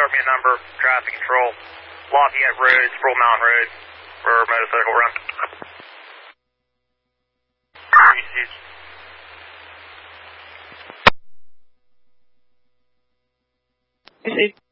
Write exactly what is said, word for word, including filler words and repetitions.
report me a number, traffic control, Lafayette Road, Sproul Mountain Road, for motorcycle run. Receive.